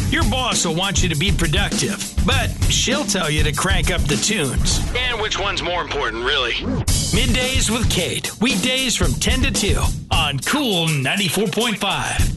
Your boss will want you to be productive, but she'll tell you to crank up the tunes. And which one's more important, really? Middays with Kate. Weekdays from 10 to 2 on Cool 94.5.